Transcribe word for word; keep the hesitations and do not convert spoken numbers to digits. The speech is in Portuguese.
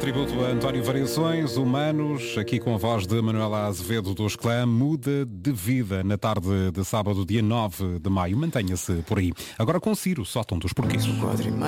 tributo a António Variações, Humanos, aqui com a voz de Manuela Azevedo dos Clã, muda de vida na tarde de sábado, dia nove de maio. Mantenha-se por aí. Agora com Ciro, sótão dos porquês.